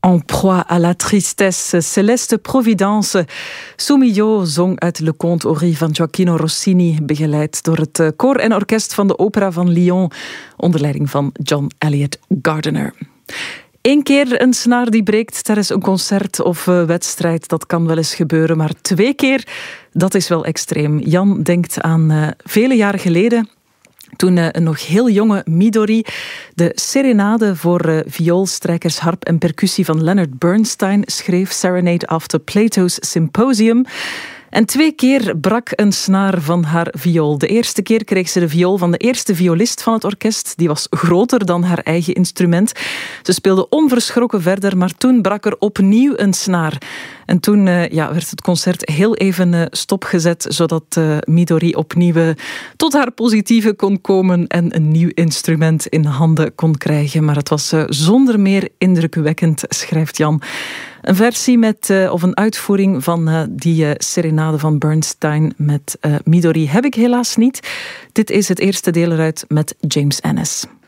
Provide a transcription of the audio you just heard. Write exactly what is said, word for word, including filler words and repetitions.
En proie à la tristesse, Céleste Providence. Soumillot zong uit Le Conte Horry van Gioacchino Rossini, begeleid door het koor en orkest van de Opera van Lyon, onder leiding van John Eliot Gardiner. Eén keer een snaar die breekt tijdens een concert of uh, wedstrijd, dat kan wel eens gebeuren, maar twee keer, dat is wel extreem. Jan denkt aan uh, vele jaren geleden, toen uh, een nog heel jonge Midori de serenade voor uh, viool, strijkers, harp en percussie van Leonard Bernstein schreef, Serenade After Plato's Symposium. En twee keer brak een snaar van haar viool. De eerste keer kreeg ze de viool van de eerste violist van het orkest. Die was groter dan haar eigen instrument. Ze speelde onverschrokken verder, maar toen brak er opnieuw een snaar. En toen uh, ja, werd het concert heel even uh, stopgezet, zodat uh, Midori opnieuw uh, tot haar positieve kon komen en een nieuw instrument in handen kon krijgen. Maar het was uh, zonder meer indrukwekkend, schrijft Jan. Een versie met, uh, of een uitvoering van uh, die uh, serenade van Bernstein met uh, Midori heb ik helaas niet. Dit is het eerste deel eruit met James Annis.